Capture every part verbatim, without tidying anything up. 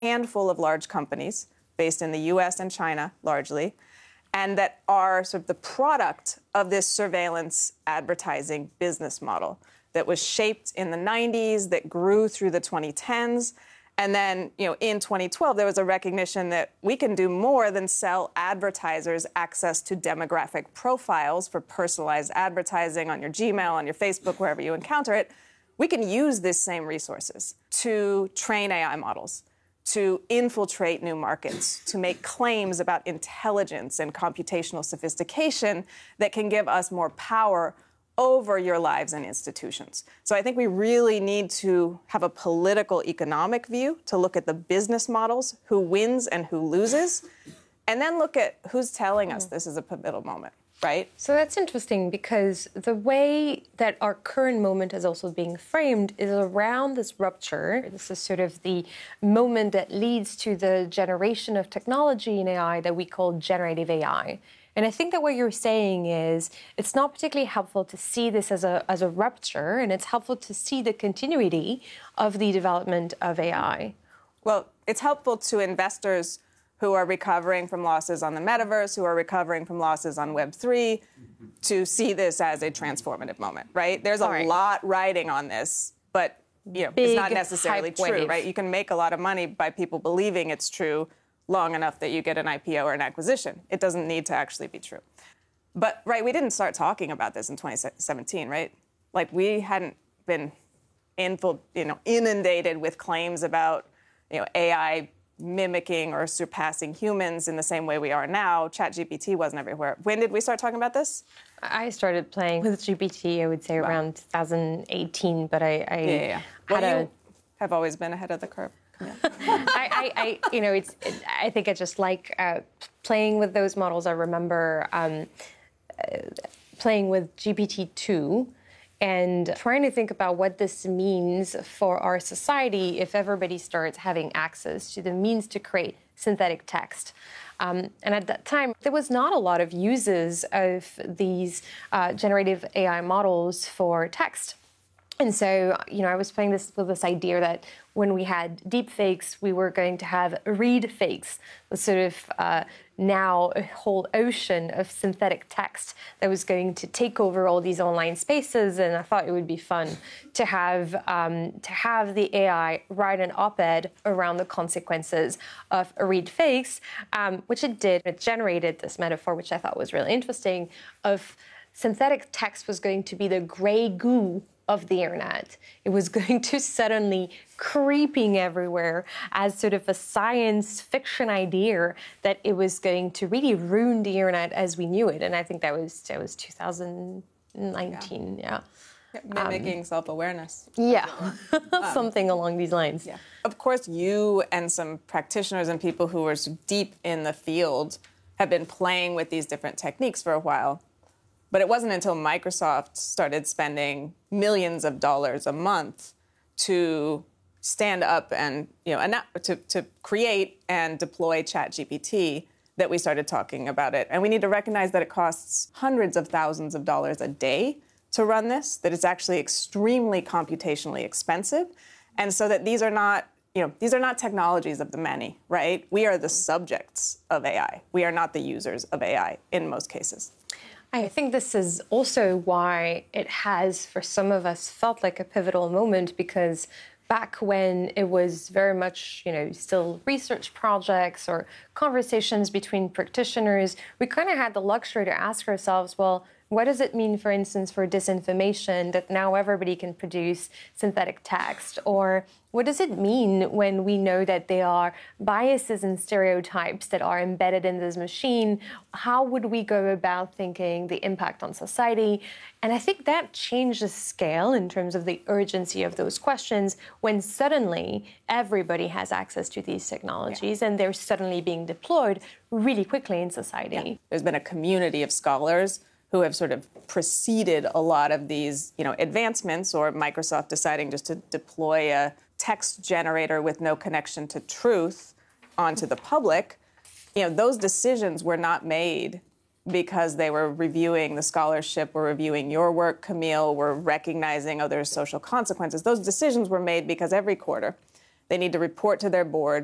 handful of large companies based in the U S and China largely, and that are sort of the product of this surveillance advertising business model that was shaped in the nineties, that grew through the twenty tens. And then, you know, in twenty twelve, there was a recognition that we can do more than sell advertisers access to demographic profiles for personalized advertising on your Gmail, on your Facebook, wherever you encounter it. We can use these same resources to train A I models, to infiltrate new markets, to make claims about intelligence and computational sophistication that can give us more power over your lives and institutions. So I think we really need to have a political economic view to look at the business models, who wins and who loses, and then look at who's telling us this is a pivotal moment, right? So that's interesting because the way that our current moment is also being framed is around this rupture. This is sort of the moment that leads to the generation of technology in A I that we call generative A I. And I think that what you're saying is it's not particularly helpful to see this as a as a rupture, and it's helpful to see the continuity of the development of A I. Well, it's helpful to investors who are recovering from losses on the metaverse, who are recovering from losses on Web three, to see this as a transformative moment, right? There's a right. lot riding on this, but you know, Big it's not necessarily true, wave. right? You can make a lot of money by people believing it's true long enough that you get an I P O or an acquisition. It doesn't need to actually be true. But, right, we didn't start talking about this in twenty seventeen, right? Like, we hadn't been infil- you know, inundated with claims about, you know, A I mimicking or surpassing humans in the same way we are now. ChatGPT wasn't everywhere. When did we start talking about this? I started playing with G P T, I would say, wow. around two thousand eighteen, but I, I yeah, yeah, yeah. had well, a... you have always been ahead of the curve. Yeah. I, I, I, you know, it's. It, I think I just like uh, playing with those models. I remember um, uh, playing with G P T two and trying to think about what this means for our society if everybody starts having access to the means to create synthetic text. Um, and at that time, there was not a lot of uses of these uh, generative A I models for text. And so, you know, I was playing this with this idea that when we had deep fakes, we were going to have read fakes, the sort of uh, now a whole ocean of synthetic text that was going to take over all these online spaces. And I thought it would be fun to have um, to have the A I write an op-ed around the consequences of read fakes, um, which it did. It generated this metaphor, which I thought was really interesting, of synthetic text was going to be the gray goo of the internet. It was going to suddenly creeping everywhere as sort of a science fiction idea that it was going to really ruin the internet as we knew it. And I think that was that was two thousand nineteen, yeah. yeah. Mimicking um, self-awareness. Yeah, something um, along these lines. Yeah. Of course, you and some practitioners and people who are deep in the field have been playing with these different techniques for a while. But it wasn't until Microsoft started spending millions of dollars a month to stand up and, you know, and to, to create and deploy ChatGPT that we started talking about it. And we need to recognize that it costs hundreds of thousands of dollars a day to run this, that it's actually extremely computationally expensive. And so that these are not, you know, these are not technologies of the many, right? We are the subjects of A I. We are not the users of A I in most cases. I think this is also why it has, for some of us, felt like a pivotal moment, because back when it was very much, you know, still research projects or conversations between practitioners, we kind of had the luxury to ask ourselves, well, what does it mean, for instance, for disinformation that now everybody can produce synthetic text? Or what does it mean when we know that there are biases and stereotypes that are embedded in this machine? How would we go about thinking the impact on society? And I think that changed the scale in terms of the urgency of those questions when suddenly everybody has access to these technologies, yeah. and they're suddenly being deployed really quickly in society. Yeah. There's been a community of scholars who have sort of preceded a lot of these, you know, advancements, or Microsoft deciding just to deploy a text generator with no connection to truth onto the public. You know, those decisions were not made because they were reviewing the scholarship, were reviewing your work, Camille, were recognizing, oh, there's social consequences. Those decisions were made because every quarter they need to report to their board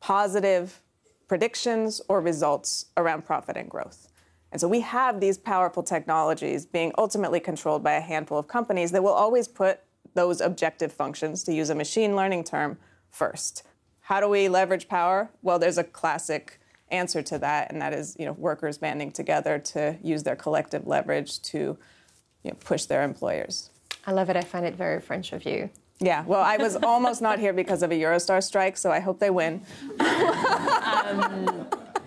positive predictions or results around profit and growth. And so we have these powerful technologies being ultimately controlled by a handful of companies that will always put those objective functions, to use a machine learning term, first. How do we leverage power? Well, there's a classic answer to that, and that is, you know, workers banding together to use their collective leverage to, you know, push their employers. I love it. I find it very French of you. Yeah, well, I was almost not here because of a Eurostar strike, so I hope they win. um,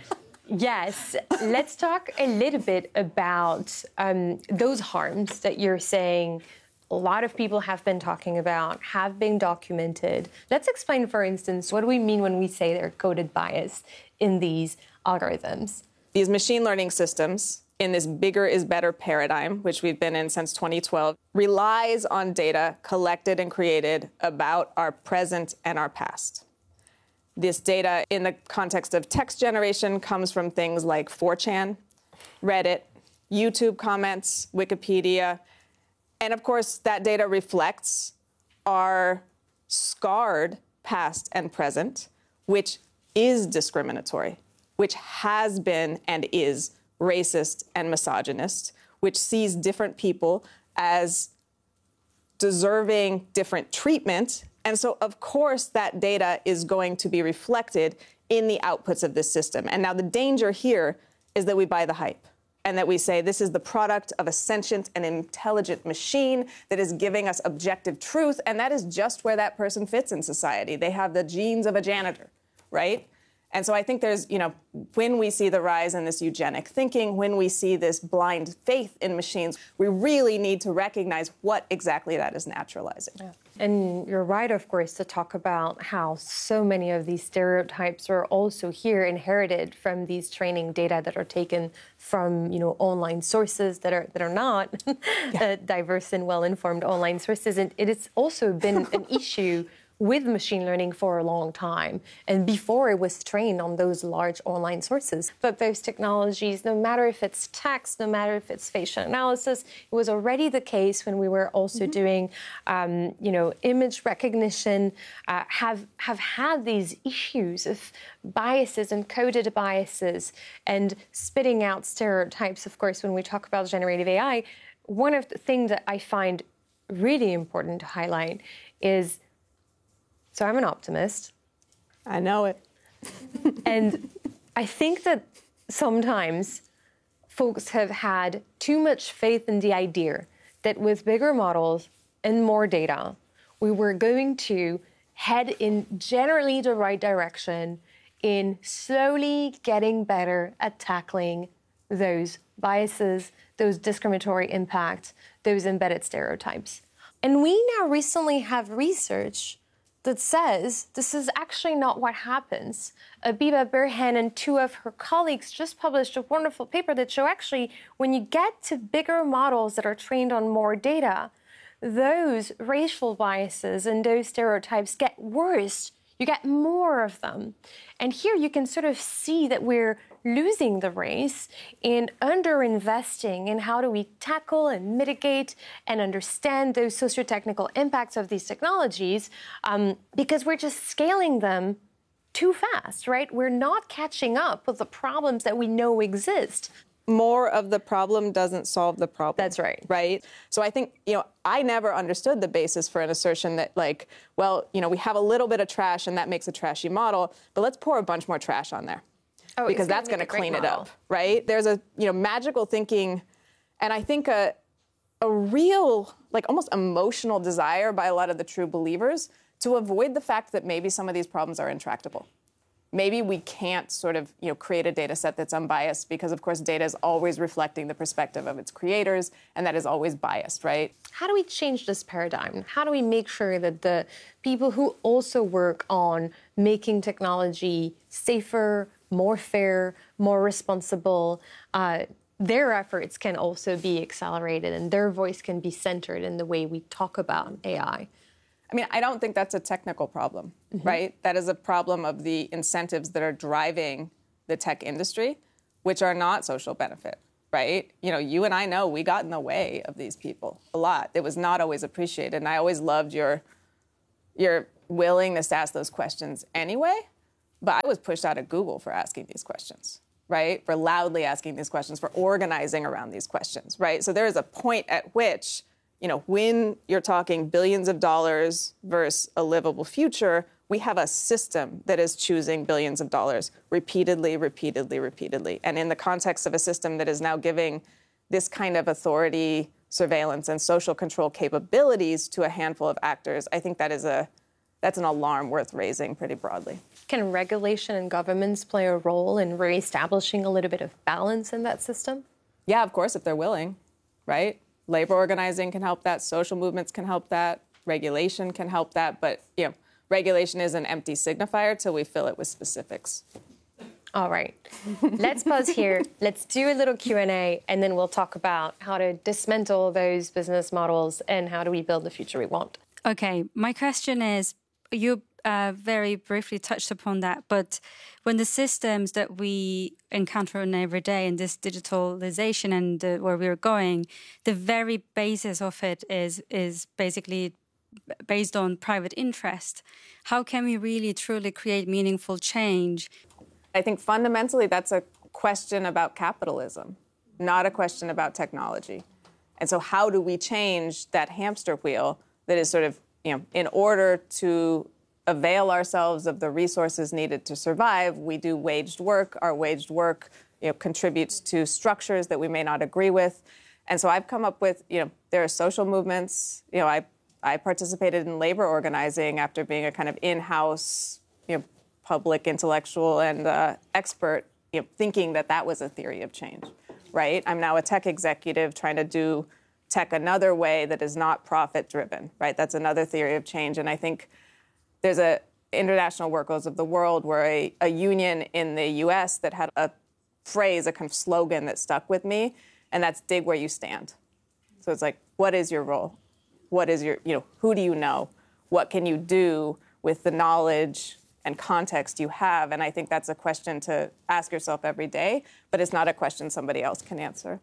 yes, let's talk a little bit about um, those harms that you're saying a lot of people have been talking about, have been documented. Let's explain, for instance, what do we mean when we say there's coded bias in these algorithms? These machine learning systems, in this bigger is better paradigm, which we've been in since twenty twelve, relies on data collected and created about our present and our past. This data, in the context of text generation, comes from things like four chan, Reddit, YouTube comments, Wikipedia. And of course, that data reflects our scarred past and present, which is discriminatory, which has been and is racist and misogynist, which sees different people as deserving different treatment. And so, of course, that data is going to be reflected in the outputs of this system. And now the danger here is that we buy the hype and that we say this is the product of a sentient and intelligent machine that is giving us objective truth. And that is just where that person fits in society. They have the genes of a janitor, right? And so I think there's, you know, when we see the rise in this eugenic thinking, when we see this blind faith in machines, we really need to recognize what exactly that is naturalizing. Yeah. And you're right, of course, to talk about how so many of these stereotypes are also here inherited from these training data that are taken from, you know, online sources that are that are not yeah. uh, diverse and well-informed online sources. And it has also been an issue with machine learning for a long time, and before it was trained on those large online sources. But those technologies, no matter if it's text, no matter if it's facial analysis, it was already the case when we were also mm-hmm. doing, um, you know, image recognition, uh, have have had these issues of biases and coded biases and spitting out stereotypes. Of course, when we talk about generative A I, one of the things that I find really important to highlight is, so I'm an optimist. I know it. And I think that sometimes folks have had too much faith in the idea that with bigger models and more data, we were going to head in generally the right direction in slowly getting better at tackling those biases, those discriminatory impacts, those embedded stereotypes. And we now recently have research that says this is actually not what happens. Abiba Birhan and two of her colleagues just published a wonderful paper that show actually when you get to bigger models that are trained on more data, those racial biases and those stereotypes get worse. You get more of them. And here you can sort of see that we're losing the race in underinvesting in how do we tackle and mitigate and understand those socio-technical impacts of these technologies, um, because we're just scaling them too fast, right? We're not catching up with the problems that we know exist. More of the problem doesn't solve the problem. That's right. Right? So I think, you know, I never understood the basis for an assertion that, like, well, you know, we have a little bit of trash and that makes a trashy model, but let's pour a bunch more trash on there. Oh, because that's going to clean it up, right? There's a, you know, magical thinking, and I think a, a real, like, almost emotional desire by a lot of the true believers to avoid the fact that maybe some of these problems are intractable. Maybe we can't sort of, you know, create a data set that's unbiased because, of course, data is always reflecting the perspective of its creators, and that is always biased, right? How do we change this paradigm? How do we make sure that the people who also work on making technology safer, more fair, more responsible, uh, their efforts can also be accelerated and their voice can be centered in the way we talk about A I? I mean, I don't think that's a technical problem, mm-hmm. right? That is a problem of the incentives that are driving the tech industry, which are not social benefit, right? You know, you and I know we got in the way of these people a lot. It was not always appreciated. And I always loved your, your willingness to ask those questions anyway. But I was pushed out of Google for asking these questions, right? For loudly asking these questions, for organizing around these questions, right? So there is a point at which, you know, when you're talking billions of dollars versus a livable future, we have a system that is choosing billions of dollars repeatedly, repeatedly, repeatedly. And in the context of a system that is now giving this kind of authority, surveillance, and social control capabilities to a handful of actors, I think that is a that's an alarm worth raising pretty broadly. Can regulation and governments play a role in reestablishing a little bit of balance in that system? Yeah, of course, if they're willing, right? Labor organizing can help that. Social movements can help that. Regulation can help that. But, you know, regulation is an empty signifier till we fill it with specifics. All right. Let's pause here. Let's do a little Q and A, and then we'll talk about how to dismantle those business models and how do we build the future we want. Okay, my question is, you uh, very briefly touched upon that, but when the systems that we encounter on every day in this digitalization and uh, where we're going, the very basis of it is is basically based on private interest. How can we really truly create meaningful change? I think fundamentally that's a question about capitalism, not a question about technology. And so how do we change that hamster wheel that is sort of, you know, in order to avail ourselves of the resources needed to survive, we do waged work. Our waged work, you know, contributes to structures that we may not agree with. And so I've come up with, you know, there are social movements. You know, I I participated in labor organizing after being a kind of in-house, you know, public intellectual and uh, expert, you know, thinking that that was a theory of change, right? I'm now a tech executive trying to do tech another way that is not profit-driven, right? That's another theory of change. And I think there's a International Workers of the World where a, a union in the U S that had a phrase, a kind of slogan that stuck with me, and that's dig where you stand. So it's like, what is your role? What is your, you know, who do you know? What can you do with the knowledge and context you have? And I think that's a question to ask yourself every day, but it's not a question somebody else can answer.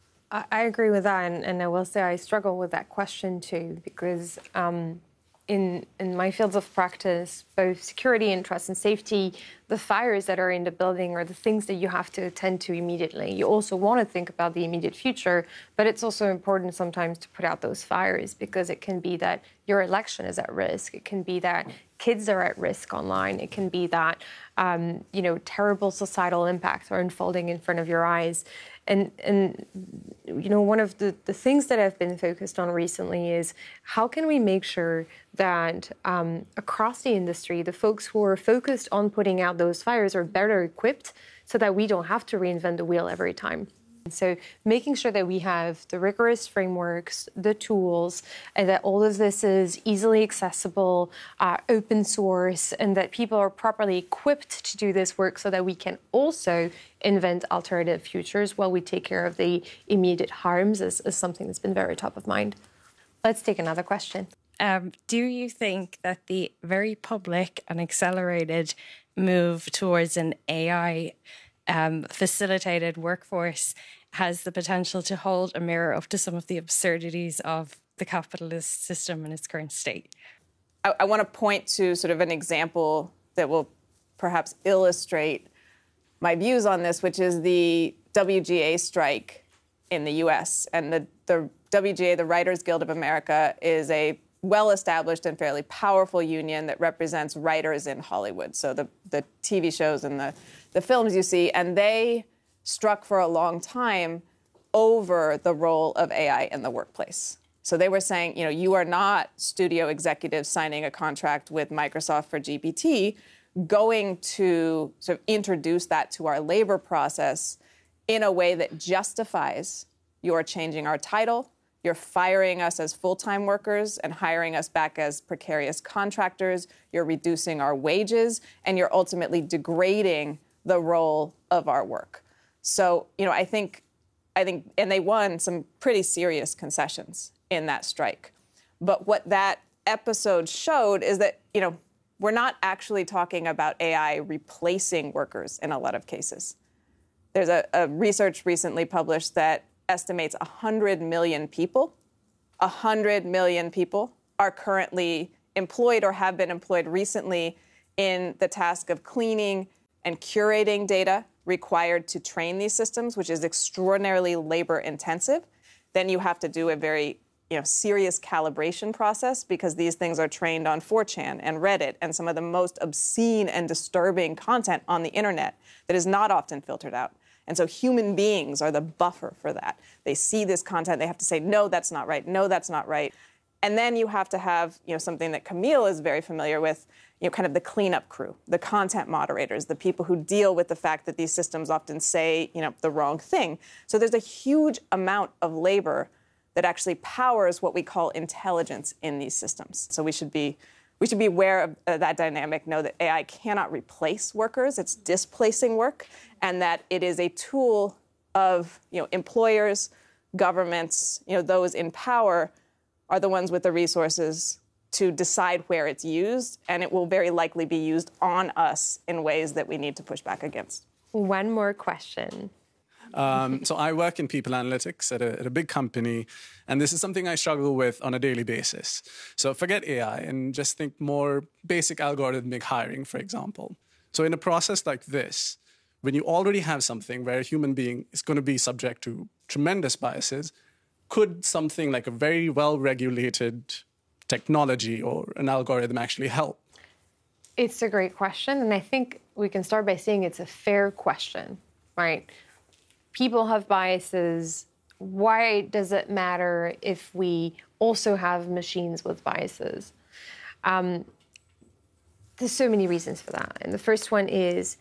I agree with that, and, and I will say I struggle with that question too, because um, in in my fields of practice, both security and trust and safety, the fires that are in the building are the things that you have to attend to immediately. You also want to think about the immediate future, but it's also important sometimes to put out those fires, because it can be that your election is at risk. It can be that kids are at risk online. It can be that um, you know, terrible societal impacts are unfolding in front of your eyes. And, and you know, one of the, the things that I've been focused on recently is how can we make sure that um, across the industry, the folks who are focused on putting out those fires are better equipped so that we don't have to reinvent the wheel every time. So making sure that we have the rigorous frameworks, the tools, and that all of this is easily accessible, uh, open source, and that people are properly equipped to do this work so that we can also invent alternative futures while we take care of the immediate harms is, is something that's been very top of mind. Let's take another question. Um, do you think that the very public and accelerated move towards an A I um, facilitated workforce has the potential to hold a mirror up to some of the absurdities of the capitalist system in its current state? I, I want to point to sort of an example that will perhaps illustrate my views on this, which is the W G A strike in the U S. And the, the W G A, the Writers Guild of America, is a well-established and fairly powerful union that represents writers in Hollywood, so the, the T V shows and the, the films you see. And they struck for a long time over the role of A I in the workplace. So they were saying, you know, you are not studio executives signing a contract with Microsoft for G P T, going to sort of introduce that to our labor process in a way that justifies you're changing our title, you're firing us as full-time workers and hiring us back as precarious contractors, you're reducing our wages, and you're ultimately degrading the role of our work. So, you know, I think, I think, and they won some pretty serious concessions in that strike. But what that episode showed is that, you know, we're not actually talking about A I replacing workers in a lot of cases. There's a, a research recently published that estimates one hundred million people, one hundred million people are currently employed or have been employed recently in the task of cleaning and curating data required to train these systems, which is extraordinarily labor intensive. Then you have to do a very you know, serious calibration process because these things are trained on four chan and Reddit and some of the most obscene and disturbing content on the internet that is not often filtered out. And so human beings are the buffer for that. They see this content, they have to say, no, that's not right, no, that's not right. And then you have to have you know, something that Camille is very familiar with, you know, kind of the cleanup crew, the content moderators, the people who deal with the fact that these systems often say you know, the wrong thing. So there's a huge amount of labor that actually powers what we call intelligence in these systems. So we should be we should be aware of uh, that dynamic, know that A I cannot replace workers, it's displacing work, and that it is a tool of you know, employers, governments, you know, those in power are the ones with the resources to decide where it's used, and it will very likely be used on us in ways that we need to push back against. One more question. Um, so I work in people analytics at a, at a big company, and this is something I struggle with on a daily basis. So forget A I and just think more basic algorithmic hiring, for example. So in a process like this, when you already have something where a human being is going to be subject to tremendous biases, could something like a very well-regulated technology or an algorithm actually help? It's a great question, and I think we can start by saying it's a fair question, right? People have biases. Why does it matter if we also have machines with biases? Um, there's so many reasons for that. And the first one is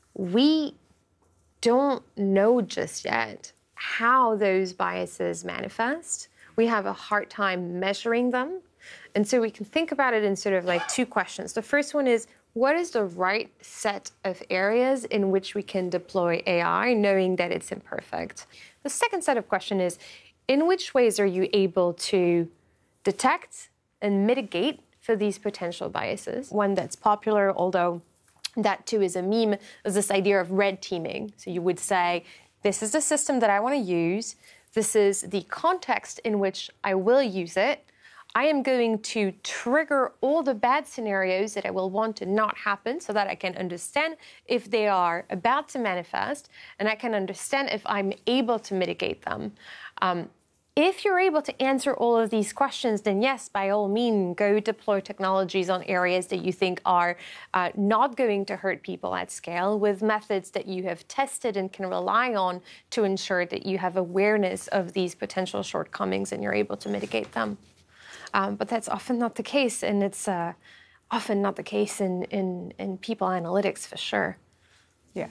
we don't know just yet how those biases manifest. We have a hard time measuring them. And so we can think about it in sort of like two questions. The first one is, what is the right set of areas in which we can deploy A I, knowing that it's imperfect? The second set of questions is, in which ways are you able to detect and mitigate for these potential biases? One that's popular, although that too is a meme, is this idea of red teaming. So you would say, this is the system that I want to use. This is the context in which I will use it. I am going to trigger all the bad scenarios that I will want to not happen so that I can understand if they are about to manifest, and I can understand if I'm able to mitigate them. Um, if you're able to answer all of these questions, then yes, by all means, go deploy technologies on areas that you think are uh, not going to hurt people at scale with methods that you have tested and can rely on to ensure that you have awareness of these potential shortcomings and you're able to mitigate them. Um, but that's often not the case, and it's uh, often not the case in, in, in people analytics, for sure. Yeah,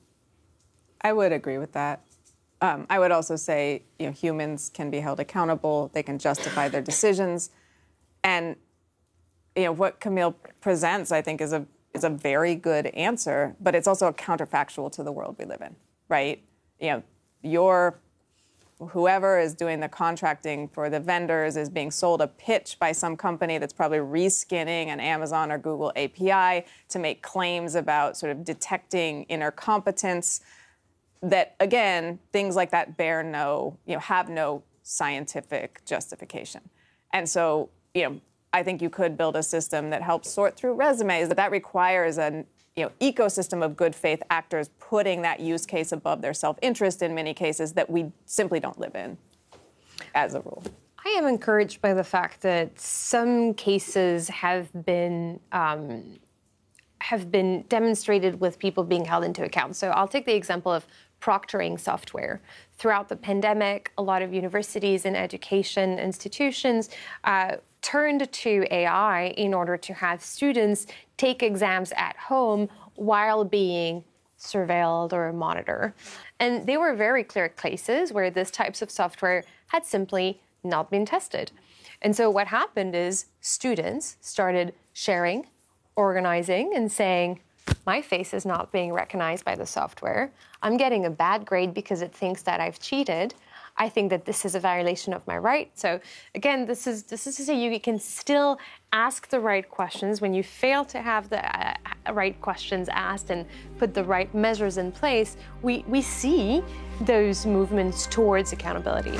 I would agree with that. Um, I would also say, you know, humans can be held accountable. They can justify their decisions, and you know what Camille presents, I think, is a is a very good answer. But it's also a counterfactual to the world we live in, right? You know, your whoever is doing the contracting for the vendors is being sold a pitch by some company that's probably reskinning an Amazon or Google A P I to make claims about sort of detecting inner competence that, again, things like that bear no, you know, have no scientific justification. And so, you know, I think you could build a system that helps sort through resumes, but that requires an you know, ecosystem of good faith actors putting that use case above their self-interest in many cases that we simply don't live in as a rule. I am encouraged by the fact that some cases have been um, have been demonstrated with people being held into account. So I'll take the example of proctoring software. Throughout the pandemic, a lot of universities and education institutions uh, turned to A I in order to have students take exams at home while being surveilled or monitored. And they were very clear cases where this types of software had simply not been tested. And so what happened is students started sharing, organizing, and saying, my face is not being recognized by the software. I'm getting a bad grade because it thinks that I've cheated. I think that this is a violation of my right. So again, this is this is to say you can still ask the right questions. When you fail to have the uh, right questions asked and put the right measures in place, we, we see those movements towards accountability.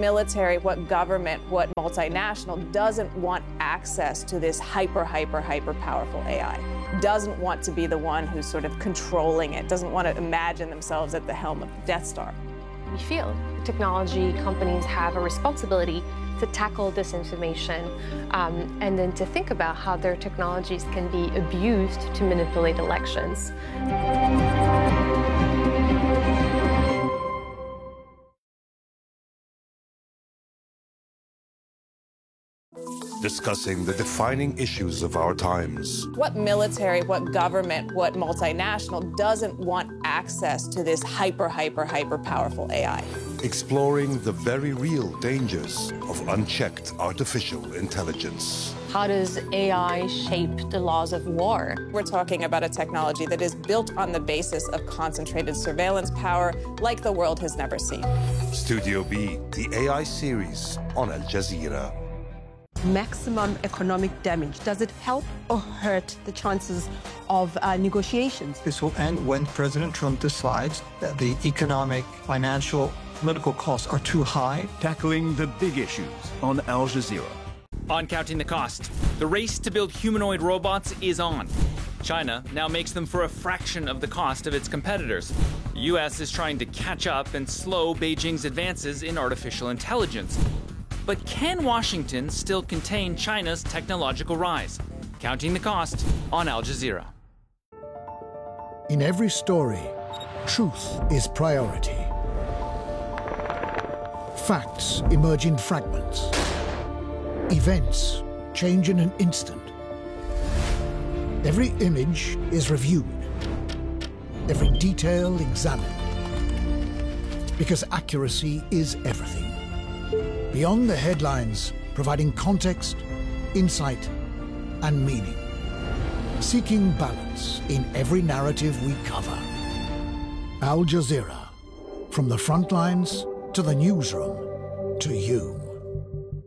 military, what government, what multinational doesn't want access to this hyper, hyper, hyper powerful A I? Doesn't want to be the one who's sort of controlling it, doesn't want to imagine themselves at the helm of the Death Star. We feel technology companies have a responsibility to tackle disinformation um, and then to think about how their technologies can be abused to manipulate elections. Discussing the defining issues of our times. What military, what government, what multinational doesn't want access to this hyper, hyper, hyper powerful A I? Exploring the very real dangers of unchecked artificial intelligence. How does A I shape the laws of war? We're talking about a technology that is built on the basis of concentrated surveillance power like the world has never seen. Studio B, the A I series on Al Jazeera. Maximum economic damage. Does it help or hurt the chances of uh, negotiations? This will end when President Trump decides that the economic, financial, political costs are too high. Tackling the big issues on Al Jazeera. On Counting the Cost, the race to build humanoid robots is on. China now makes them for a fraction of the cost of its competitors. The U S is trying to catch up and slow Beijing's advances in artificial intelligence. But can Washington still contain China's technological rise? Counting the Cost on Al Jazeera. In every story, truth is priority. Facts emerge in fragments. Events change in an instant. Every image is reviewed. Every detail examined. Because accuracy is everything. Beyond the headlines, providing context, insight, and meaning. Seeking balance in every narrative we cover. Al Jazeera, from the front lines to the newsroom to you.